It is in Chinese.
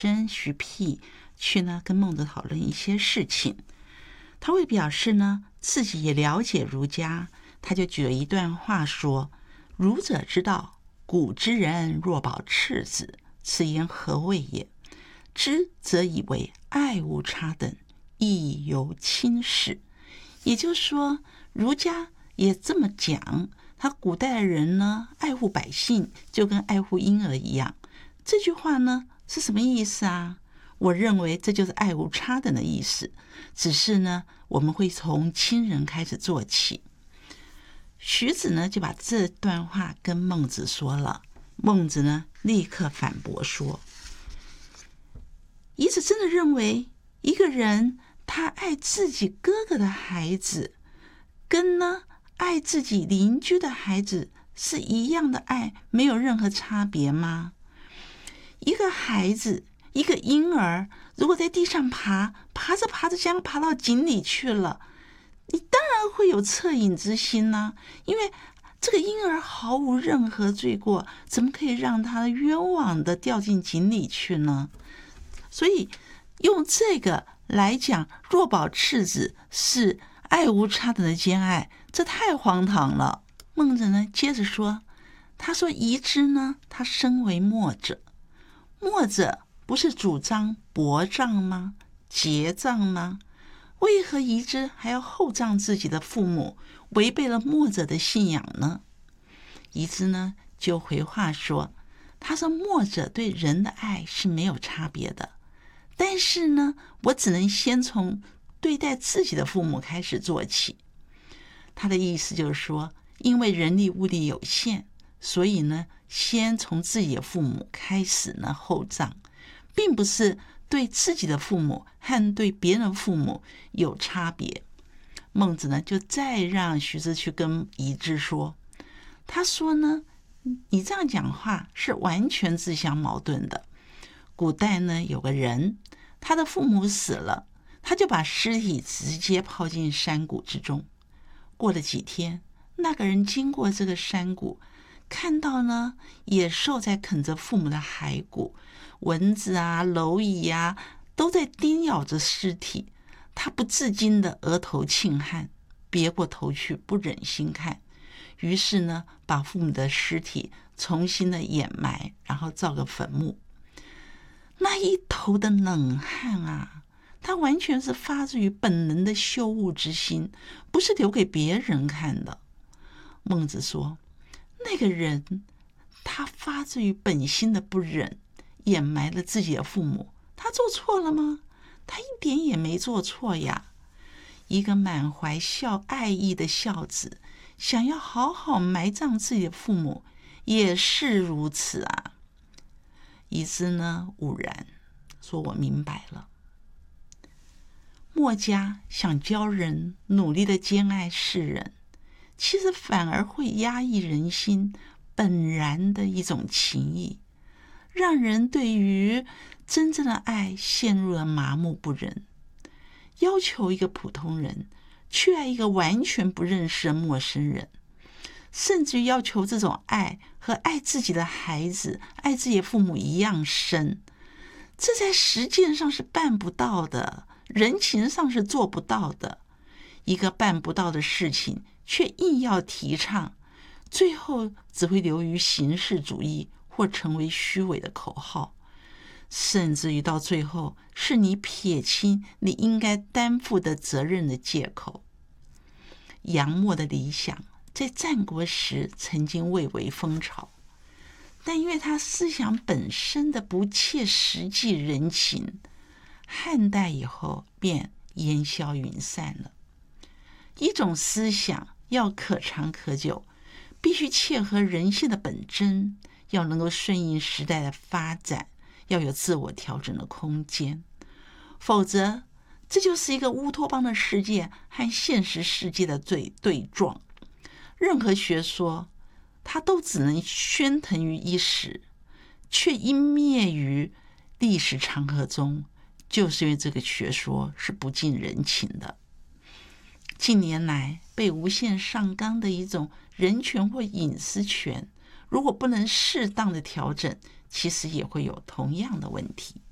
生徐辟去呢跟孟子讨论一些事情。他为表示呢自己也了解儒家，他就举了一段话说：儒者之道，古之人若保赤子，此言何谓也？知则以为爱无差等，亦犹轻视。也就是说，儒家也这么讲，他古代的人呢爱护百姓就跟爱护婴儿一样。这句话呢是什么意思啊？我认为这就是爱无差等的意思，只是呢我们会从亲人开始做起。徐子呢就把这段话跟孟子说了，孟子呢立刻反驳说：仪子真的认为一个人他爱自己哥哥的孩子跟呢爱自己邻居的孩子是一样的爱，没有任何差别吗？一个孩子，一个婴儿，如果在地上爬着爬着将爬到井里去了，你当然会有恻隐之心呢，因为这个婴儿毫无任何罪过，怎么可以让他冤枉的掉进井里去呢？所以用这个来讲，若保赤子是爱无差等的兼爱，这太荒唐了。孟子呢接着说，他说仪之呢，他身为墨者，墨者不是主张薄葬吗？节葬吗？为何仪之还要厚葬自己的父母，违背了墨者的信仰呢？仪之呢就回话说，他说墨者对人的爱是没有差别的，但是呢我只能先从对待自己的父母开始做起。他的意思就是说，因为人力物力有限，所以呢先从自己的父母开始呢厚葬，并不是对自己的父母和对别人的父母有差别。孟子呢就再让徐子去跟仪之说，他说呢你这样讲话是完全自相矛盾的。古代呢有个人，他的父母死了，他就把尸体直接抛进山谷之中。过了几天，那个人经过这个山谷，看到呢野兽在啃着父母的骸骨，蚊子啊蝼蚁啊都在叮咬着尸体，他不自禁的额头沁汗，别过头去不忍心看，于是呢把父母的尸体重新的掩埋，然后造个坟墓。那一头的冷汗啊，他完全是发自于本能的羞恶之心，不是留给别人看的。孟子说，那个人他发自于本心的不忍，掩埋了自己的父母，他做错了吗？他一点也没做错呀。一个满怀爱意的孝子，想要好好埋葬自己的父母，也是如此啊。仪之呢悟然，说我明白了。墨家想教人努力的兼爱世人，其实反而会压抑人心本然的一种情谊，让人对于真正的爱陷入了麻木不仁。要求一个普通人去爱一个完全不认识的陌生人，甚至要求这种爱和爱自己的孩子、爱自己的父母一样深，这在实践上是办不到的，人情上是做不到的。一个办不到的事情却硬要提倡，最后只会流于形式主义或成为虚伪的口号，甚至于到最后是你撇清你应该担负的责任的借口。杨墨的理想在战国时曾经蔚为风潮，但因为他思想本身的不切实际人情，汉代以后便烟消云散了。一种思想要可长可久，必须切合人性的本真，要能够顺应时代的发展，要有自我调整的空间，否则这就是一个乌托邦的世界和现实世界的对撞。任何学说它都只能喧腾于一时，却因灭于历史长河中，就是因为这个学说是不近人情的。近年来被无限上纲的一种人权或隐私权，如果不能适当的调整，其实也会有同样的问题。